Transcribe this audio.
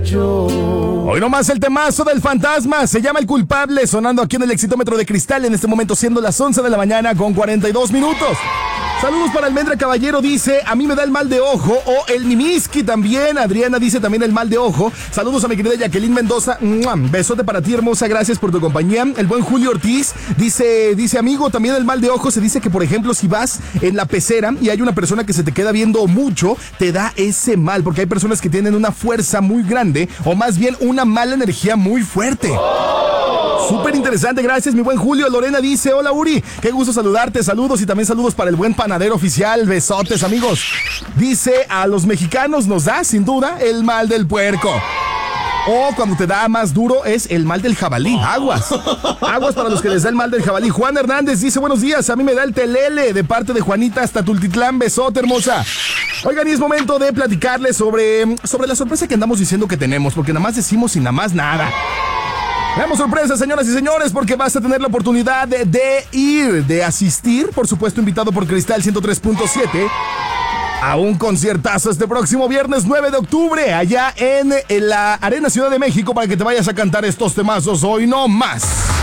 yo. Hoy nomás el temazo del fantasma, se llama El Culpable, sonando aquí en el Exitómetro de Cristal, en este momento siendo las 11 de la mañana con 42 minutos. Saludos para Almendra Caballero, dice, a mí me da el mal de ojo, o el Mimiski también. Adriana dice también el mal de ojo. Saludos a mi querida Jacqueline Mendoza. ¡Mua! Besote para ti, hermosa, gracias por tu compañía. El buen Julio Ortiz dice, amigo, también el mal de ojo se dice que, por ejemplo, si vas en la pecera y hay una persona que se te queda viendo mucho, te da ese mal, porque hay personas que tienen una fuerza muy grande, o más bien una mala energía muy fuerte. Súper interesante, gracias mi buen Julio. Lorena dice, hola Uri, qué gusto saludarte, saludos y también saludos para el buen panadero oficial, besotes amigos. Dice, a los mexicanos nos da sin duda el mal del puerco. O cuando te da más duro es el mal del jabalí, aguas para los que les da el mal del jabalí. Juan Hernández dice, buenos días, a mí me da el telele de parte de Juanita hasta Tultitlán, besote hermosa. Oigan, y es momento de platicarles sobre la sorpresa que andamos diciendo que tenemos, porque nada más decimos y nada más nada. Veamos sorpresas, señoras y señores, porque vas a tener la oportunidad de asistir, por supuesto, invitado por Cristal 103.7, a un conciertazo este próximo viernes 9 de octubre, allá en la Arena Ciudad de México, para que te vayas a cantar estos temazos hoy no más.